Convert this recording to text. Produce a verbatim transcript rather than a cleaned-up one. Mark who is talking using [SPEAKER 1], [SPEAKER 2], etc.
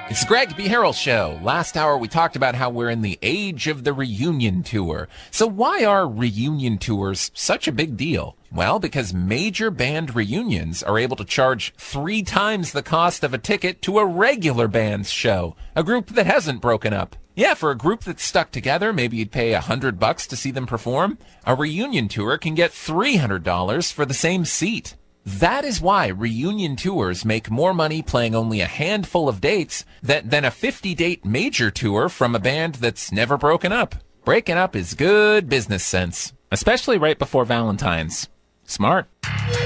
[SPEAKER 1] It's the Greg B. Harrell Show. Last hour we talked about how we're in the age of the reunion tour. So why are reunion tours such a big deal? Well, because major band reunions are able to charge three times the cost of a ticket to a regular band's show, a group that hasn't broken up. Yeah, for a group that's stuck together, maybe you'd pay a hundred bucks to see them perform. A reunion tour can get three hundred dollars for the same seat. That is why reunion tours make more money playing only a handful of dates than, than a fifty-date major tour from a band that's never broken up. Breaking up is good business sense, especially right before Valentine's. Smart.